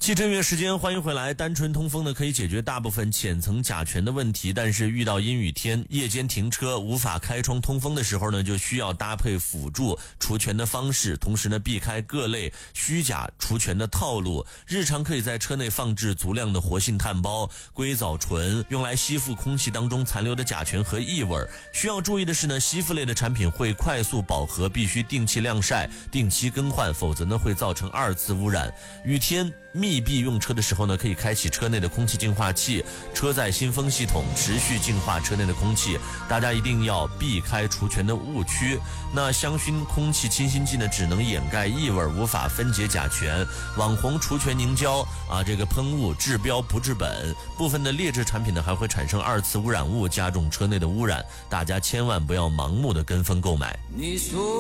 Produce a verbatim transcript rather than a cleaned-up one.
汽车音乐时间，欢迎回来。单纯通风呢，可以解决大部分浅层甲醛的问题，但是遇到阴雨天、夜间停车无法开窗通风的时候呢，就需要搭配辅助除醛的方式，同时呢，避开各类虚假除醛的套路。日常可以在车内放置足量的活性炭包、硅藻醇，用来吸附空气当中残留的甲醛和异味。需要注意的是呢，吸附类的产品会快速饱和，必须定期晾晒、定期更换，否则呢会造成二次污染。雨天密闭用车的时候呢，可以开启车内的空气净化器、车载新风系统，持续净化车内的空气。大家一定要避开除醛的误区。那香薰空气清新剂呢，只能掩盖异味，无法分解甲醛。网红除醛凝胶啊，这个喷雾治标不治本。部分的劣质产品呢，还会产生二次污染物，加重车内的污染。大家千万不要盲目的跟风购买。你说